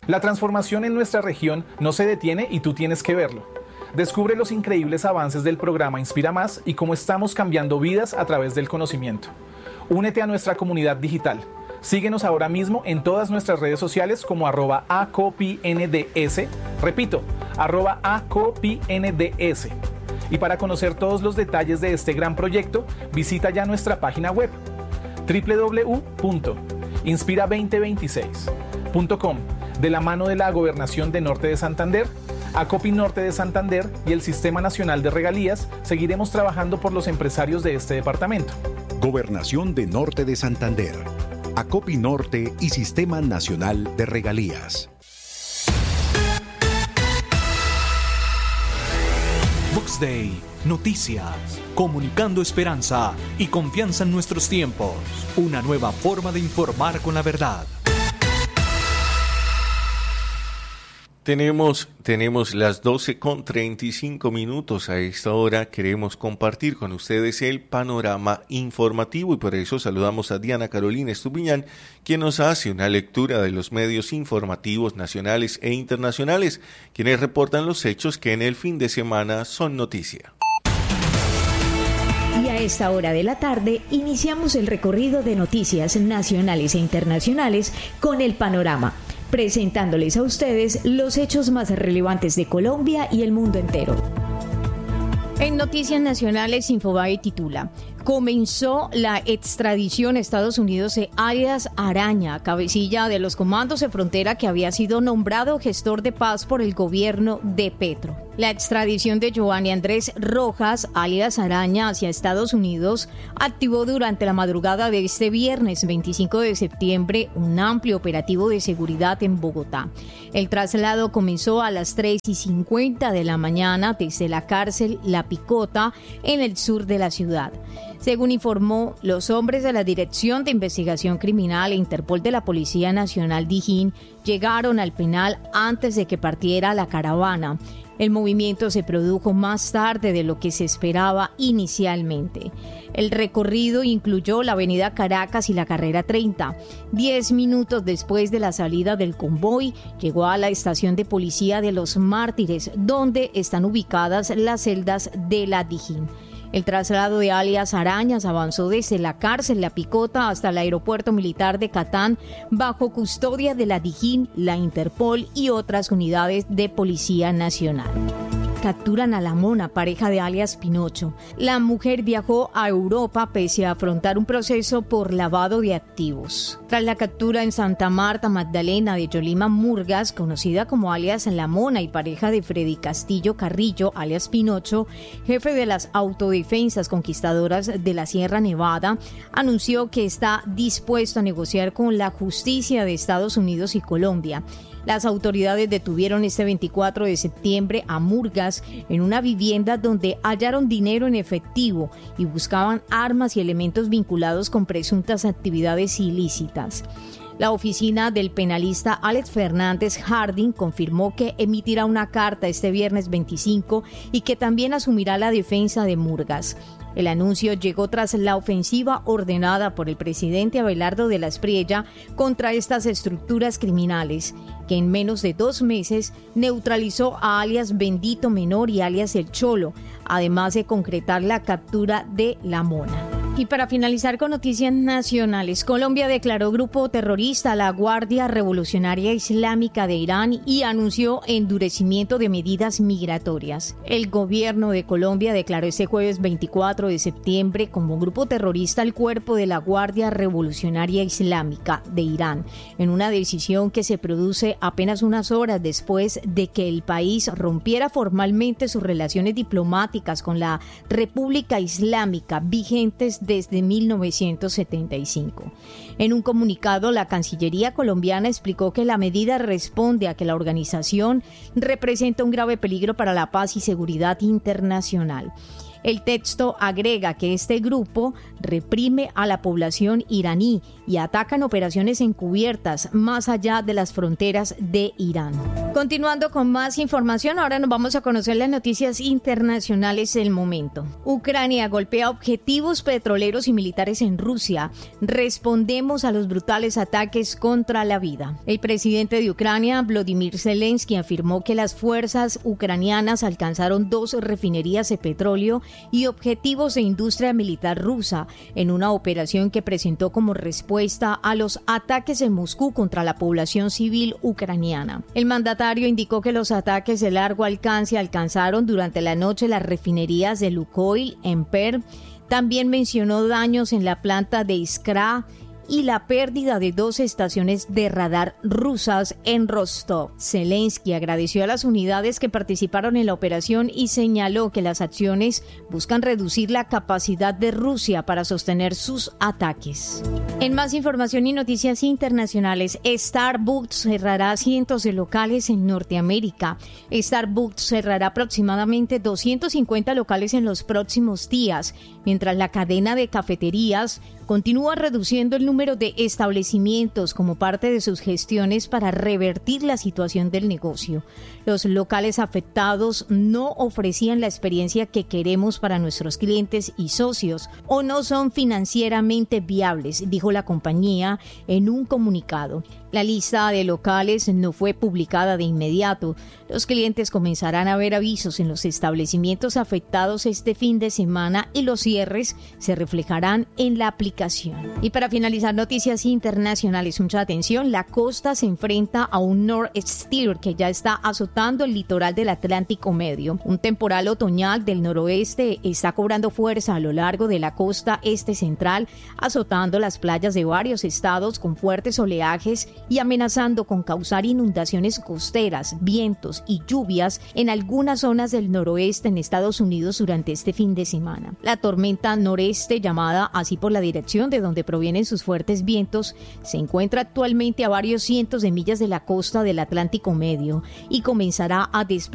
La transformación en nuestra región no se detiene y tú tienes que verlo. Descubre los increíbles avances del programa Inspira Más y cómo estamos cambiando vidas a través del conocimiento. Únete a nuestra comunidad digital. Síguenos ahora mismo en todas nuestras redes sociales como @acopinds. Repito, @acopinds. Y para conocer todos los detalles de este gran proyecto, visita ya nuestra página web www.inspira2026.com, de la mano de la Gobernación de Norte de Santander, Acopi Norte de Santander y el Sistema Nacional de Regalías. Seguiremos trabajando por los empresarios de este departamento. Gobernación de Norte de Santander, Acopi Norte y Sistema Nacional de Regalías. Box Day, noticias, comunicando esperanza y confianza en nuestros tiempos. Una nueva forma de informar con la verdad. Tenemos las 12:35 a esta hora. Queremos compartir con ustedes el panorama informativo y por eso saludamos a Diana Carolina Estupiñán, quien nos hace una lectura de los medios informativos nacionales e internacionales, quienes reportan los hechos que en el fin de semana son noticia. Y a esta hora de la tarde iniciamos el recorrido de noticias nacionales e internacionales con el panorama, presentándoles a ustedes los hechos más relevantes de Colombia y el mundo entero. En Noticias Nacionales, Infobae titula: comenzó la extradición a Estados Unidos de alias Araña, cabecilla de los comandos de frontera que había sido nombrado gestor de paz por el gobierno de Petro. La extradición de Giovanni Andrés Rojas, alias Araña, hacia Estados Unidos activó durante la madrugada de este viernes 25 de septiembre un amplio operativo de seguridad en Bogotá. El traslado comenzó a las 3:50 de la mañana desde la cárcel La Picota en el sur de la ciudad. Según informó, los hombres de la Dirección de Investigación Criminal e Interpol de la Policía Nacional Dijín llegaron al penal antes de que partiera la caravana. El movimiento se produjo más tarde de lo que se esperaba inicialmente. El recorrido incluyó la avenida Caracas y la carrera 30. 10 minutos después de la salida del convoy, llegó a la estación de policía de Los Mártires, donde están ubicadas las celdas de la Dijín. El traslado de alias Arañas avanzó desde la cárcel La Picota hasta el aeropuerto militar de Catán, bajo custodia de la Dijín, la Interpol y otras unidades de Policía Nacional. Capturan a la Mona, pareja de alias Pinocho. La mujer viajó a Europa pese a afrontar un proceso por lavado de activos. Tras la captura en Santa Marta Magdalena de Yolima Murgas, conocida como alias La Mona y pareja de Freddy Castillo Carrillo, alias Pinocho, jefe de las autodefensas conquistadoras de la Sierra Nevada, anunció que está dispuesto a negociar con la justicia de Estados Unidos y Colombia. Las autoridades detuvieron este 24 de septiembre a Murgas en una vivienda donde hallaron dinero en efectivo y buscaban armas y elementos vinculados con presuntas actividades ilícitas. La oficina del penalista Alex Fernández Harding confirmó que emitirá una carta este viernes 25 y que también asumirá la defensa de Murgas. El anuncio llegó tras la ofensiva ordenada por el presidente Abelardo de la Espriella contra estas estructuras criminales, que en menos de 2 meses neutralizó a alias Bendito Menor y alias El Cholo, además de concretar la captura de La Mona. Y para finalizar con noticias nacionales, Colombia declaró grupo terrorista a la Guardia Revolucionaria Islámica de Irán y anunció endurecimiento de medidas migratorias. El gobierno de Colombia declaró este jueves 24 de septiembre como grupo terrorista al cuerpo de la Guardia Revolucionaria Islámica de Irán, en una decisión que se produce apenas unas horas después de que el país rompiera formalmente sus relaciones diplomáticas con la República Islámica vigentes desde 1975. En un comunicado, la Cancillería colombiana explicó que la medida responde a que la organización representa un grave peligro para la paz y seguridad internacional. El texto agrega que este grupo reprime a la población iraní y atacan operaciones encubiertas más allá de las fronteras de Irán. Continuando con más información, ahora nos vamos a conocer las noticias internacionales del momento. Ucrania golpea objetivos petroleros y militares en Rusia. Respondemos a los brutales ataques contra la vida. El presidente de Ucrania, Volodymyr Zelensky, afirmó que las fuerzas ucranianas alcanzaron 2 refinerías de petróleo y objetivos de industria militar rusa en una operación que presentó como respuesta a los ataques de Moscú contra la población civil ucraniana. El mandatario indicó que los ataques de largo alcance alcanzaron durante la noche las refinerías de Lukoil en Perm. También mencionó daños en la planta de Iskra y la pérdida de 2 estaciones de radar rusas en Rostov. Zelensky agradeció a las unidades que participaron en la operación y señaló que las acciones buscan reducir la capacidad de Rusia para sostener sus ataques. En más información y noticias internacionales, Starbucks cerrará cientos de locales en Norteamérica. Starbucks cerrará aproximadamente 250 locales en los próximos días, mientras la cadena de cafeterías continúa reduciendo el número de establecimientos como parte de sus gestiones para revertir la situación del negocio. Los locales afectados no ofrecían la experiencia que queremos para nuestros clientes y socios o no son financieramente viables, dijo la compañía en un comunicado. La lista de locales no fue publicada de inmediato. Los clientes comenzarán a ver avisos en los establecimientos afectados este fin de semana y los cierres se reflejarán en la aplicación. Y para finalizar, noticias internacionales, mucha atención. La costa se enfrenta a un nor'easter que ya está azotando el litoral del Atlántico Medio. Un temporal otoñal del noroeste está cobrando fuerza a lo largo de la costa este central, azotando las playas de varios estados con fuertes oleajes y amenazando con causar inundaciones costeras, vientos y lluvias en algunas zonas del noroeste en Estados Unidos durante este fin de semana. La tormenta noreste, llamada así por la dirección de donde provienen sus fuertes vientos, se encuentra actualmente a varios cientos de millas de la costa del Atlántico Medio y comenzará a desplazarse